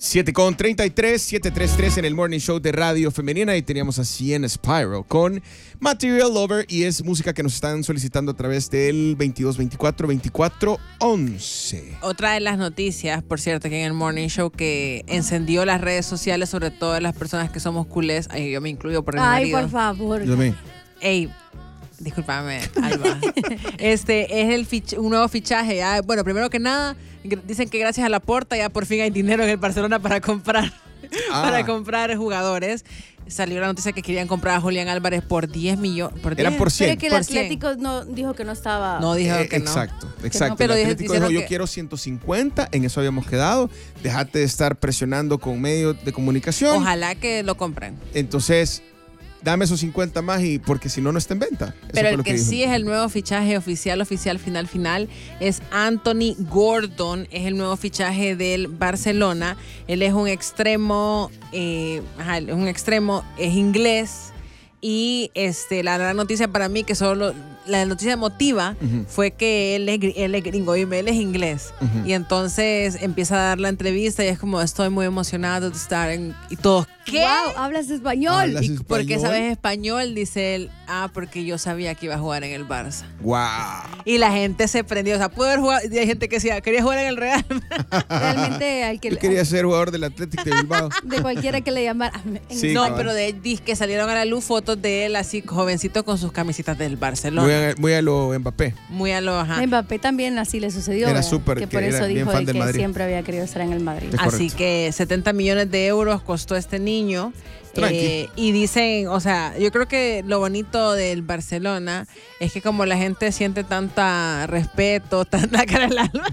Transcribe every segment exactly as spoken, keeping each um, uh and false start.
siete con treinta y tres, siete treinta y tres en el Morning Show de Radio Femenina y teníamos a Sienna Spyro con Material Lover y es música que nos están solicitando a través del veintidós veinticuatro veinticuatro once. Otra de las noticias, por cierto, que en el Morning Show que encendió las redes sociales, sobre todo las personas que somos culés, ay, yo me incluyo por el Ay, marido. por favor. Yo me... Ey, discúlpame, Alba. Este es el fich- un nuevo fichaje. Ya, bueno, primero que nada, gr- dicen que gracias a Laporta ya por fin hay dinero en el Barcelona para comprar, Ah. para comprar jugadores. Salió la noticia que querían comprar a Julián Álvarez por diez millones. ¿Por Era diez? por Pero cien. es que el Por cien. Atlético no, dijo que no estaba... No dijo Eh, que no. Exacto, exacto. Pero el dije- Atlético dijeron dijo, yo que- quiero ciento cincuenta, en eso habíamos quedado. Dejate de estar presionando con medios de comunicación. Ojalá que lo compren. Entonces, dame esos cincuenta más y porque si no, no está en venta. Eso Pero fue el lo que, dijo. sí es el nuevo fichaje oficial, oficial, final, final, es Anthony Gordon. Es el nuevo fichaje del Barcelona. Él es un extremo, eh, ajá, es un extremo, es inglés. Y este, la gran noticia para mí, que solo la noticia emotiva, Ujú. fue que él es, gr- él es gringo y él es inglés. Ujú. Y entonces empieza a dar la entrevista y es como, estoy muy emocionado de estar en... Y todos, ¿qué? Wow, hablas español. Hablas ¿Y por qué español? sabes español? Dice él, ah, porque yo sabía que iba a jugar en el Barça. Wow. Y la gente se prendió. O sea, pudo haber jugado. Y hay gente que decía, quería jugar en el Real. Realmente al que Yo quería ser jugador del Atlético de Bilbao. de cualquiera que le llamara. En- Sí, no, cabal. pero de dice que salieron a la luz fotos de él así, jovencito, con sus camisetas del Barcelona. Muy a, muy a lo Mbappé. Muy a lo, ajá. A Mbappé también así le sucedió. Era ¿verdad? súper, Que que por era eso bien dijo fan él del que Madrid. siempre había querido estar en el Madrid. Es Así correcto. que setenta millones de euros costó este niño. Tranqui. Eh, y dicen, o sea, yo creo que lo bonito del Barcelona es que como la gente siente tanta respeto, tanta cara al alma.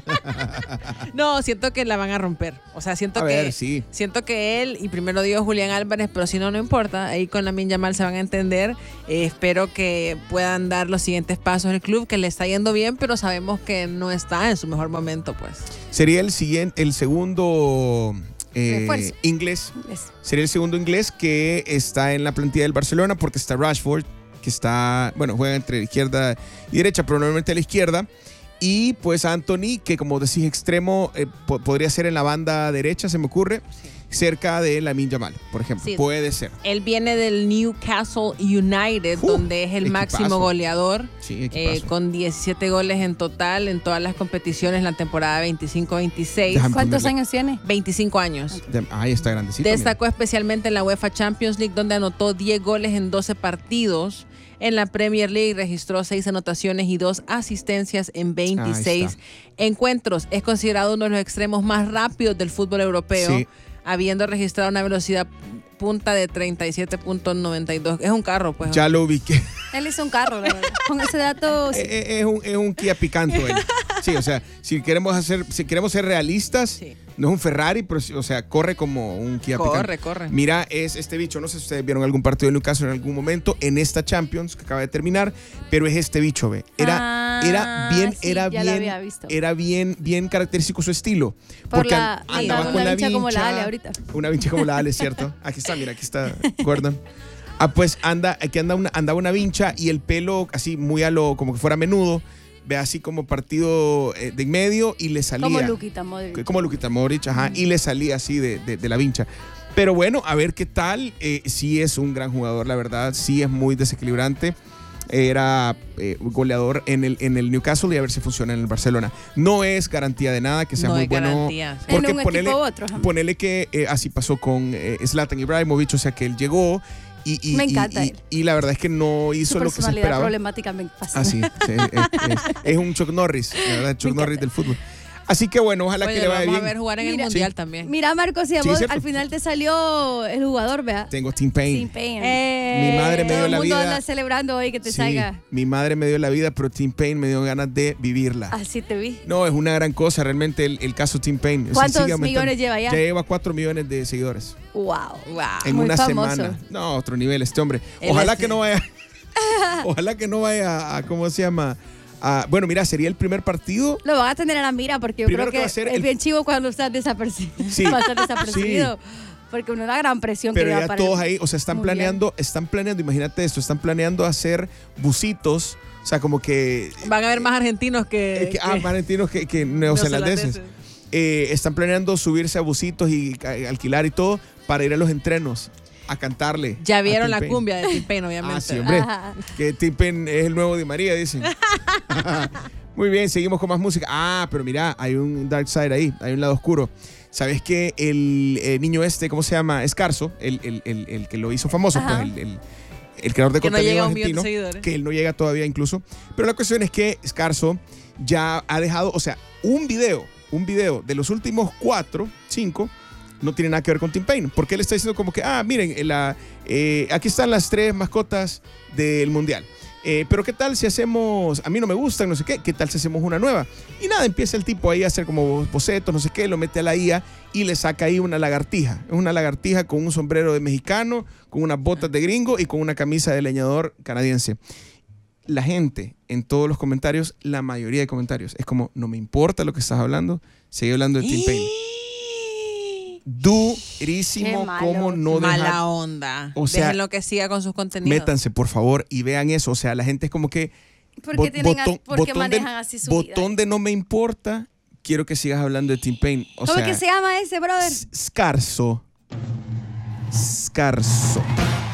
No, siento que la van a romper. O sea, siento A que ver, sí. siento que él, y primero dio Julián Álvarez, pero si no, no importa. Ahí con Lamine Yamal se van a entender. Eh, espero que puedan dar los siguientes pasos el club, que le está yendo bien, pero sabemos que no está en su mejor momento, pues. Sería el siguiente, el segundo eh, Refuerzo. inglés. Es- Sería el segundo inglés que está en la plantilla del Barcelona porque está Rashford, que está, bueno, juega entre izquierda y derecha, pero normalmente a la izquierda. Y pues Anthony, que como decís, extremo, eh, po- podría ser en la banda derecha, se me ocurre, cerca de Lamine Yamal, por ejemplo. Sí. Puede ser. Él viene del Newcastle United, Uh, donde es el equipazo. máximo goleador, Sí, eh, equipazo. con diecisiete goles en total en todas las competiciones la temporada veinticinco veintiséis. Déjame ¿Cuántos ponerle- años tiene? veinticinco años. Ya- Ahí está grandecito. Destacó especialmente en la UEFA Champions League, donde anotó diez goles en doce partidos. En la Premier League registró seis anotaciones y dos asistencias en veintiséis encuentros. Es considerado uno de los extremos más rápidos del fútbol europeo, Sí. habiendo registrado una velocidad punta de treinta y siete punto noventa y dos. Es un carro, pues. Ya lo ubiqué. Él hizo un carro, la verdad. Con ese dato... sí. Eh, eh, es, un, es un Kia Picanto él. Sí, o sea, si queremos hacer, si queremos ser realistas, Sí. no es un Ferrari, pero sí, o sea, corre como un Kia Picanto. Corre, corre. Mira, es este bicho, no sé si ustedes vieron algún partido de Newcastle en algún momento, en esta Champions que acaba de terminar, pero es este bicho, ve. Era, Ah, era bien, sí, era ya lo bien, había visto. era bien, bien característico su estilo. Por porque la- an- andaba andaba una con la vincha como la vincha, Ale ahorita. Una vincha como la Ale, ¿cierto? Aquí está, mira, aquí está Gordon. Ah, pues anda, aquí anda una, andaba una vincha y el pelo así muy a lo, como que fuera menudo, ve así como partido eh, de en medio y le salía. Como Luquita Modric. Como Luquita Modric, ajá, y le salía así de, de- de la vincha. Pero bueno, a ver qué tal. Eh, sí es un gran jugador, la verdad, sí es muy desequilibrante. Era eh, goleador en el, en el Newcastle y a ver si funciona en el Barcelona. No es garantía de nada que sea No muy es bueno. garantía, sí. Porque En un ponele, equipo u otro, ajá. ponele que eh, así pasó con eh, Zlatan Ibrahimovic, o sea que él llegó y, y- Me y- encanta y- él. y la verdad es que no hizo Su lo que se personalidad esperaba. problemática me fascina. Ah, sí, sí, es, es- es un Chuck Norris, la verdad, Chuck Me Norris encanta. del fútbol. Así que bueno, ojalá Oye, que le lo vaya vamos bien. a ver jugar en Mira, el Mundial sí. también. Mira, Marcos, y a Sí, vos cierto. al final te salió el jugador, vea. Tengo Tim Payne. Tim Payne. Eh, Mi madre me Todo dio el la mundo vida. anda celebrando hoy que te Sí, salga. mi madre me dio la vida, pero Tim Payne me dio ganas de vivirla. Así te vi. No, es una gran cosa realmente el, el caso Tim Payne. O sea, ¿Cuántos sigue aumentando. millones lleva ya? Ya lleva cuatro millones de seguidores Wow. Wow. en Muy una famoso. semana. No, otro nivel este hombre. Él Ojalá es- que no vaya. Ojalá que no vaya a, ¿cómo se llama? A- bueno, mira, sería el primer partido. Lo van a tener a la mira porque yo Primero creo que que, va a ser es el- bien chivo cuando estás desapercibido. Sí. Pasas desapercibido. Porque uno da gran presión Pero que lleva ya para todos el ahí, o sea, están mundial. planeando, están planeando, imagínate esto, están planeando hacer busitos, o sea, como que, Van a haber más argentinos eh, que, que ah, que argentinos que, que neozelandeses. eh, están planeando subirse a busitos y a- alquilar y todo para ir a los entrenos a cantarle. Ya a vieron Tim la Payne. cumbia de Tim Payne, obviamente. Ah, sí, hombre. Ajá. Que Tim Payne es el nuevo Di María, dicen. Muy bien, seguimos con más música. Ah, pero mira, hay un dark side ahí, hay un lado oscuro. ¿Sabes que el, el niño este, ¿cómo se llama? Escarzo, el, el, el, el que lo hizo famoso, Ajá. pues el, el, el creador de Que no contenido llega a un millón de argentino, seguidores. que él no llega todavía incluso. Pero la cuestión es que Escarzo ya ha dejado, o sea, un video, un video de los últimos cuatro, cinco, no tiene nada que ver con Tim Payne. Porque él está diciendo como que, ah, miren, la, eh, aquí están las tres mascotas del Mundial. Eh, pero qué tal si hacemos, a mí no me gustan, no sé qué, qué tal si hacemos una nueva. Y nada, empieza el tipo ahí a hacer como bocetos, no sé qué, lo mete a la I A y le saca ahí una lagartija. Es una lagartija con un sombrero de mexicano, con unas botas de gringo y con una camisa de leñador canadiense. La gente en todos los comentarios, la mayoría de comentarios, es como, no me importa lo que estás hablando, sigue hablando de Tim Payne. Durísimo Qué malo. como no dejar. Mala onda. O sea, Déjenlo que siga con sus contenidos. Métanse, por favor, y vean eso. O sea, la gente es como que. ¿Por bo- qué, tienen a- botón- por qué botón manejan de, así su botón vida? de no me importa, quiero que sigas hablando de Tim Payne. O ¿Cómo sea, que se llama ese, brother? S- Scarso. Scarso.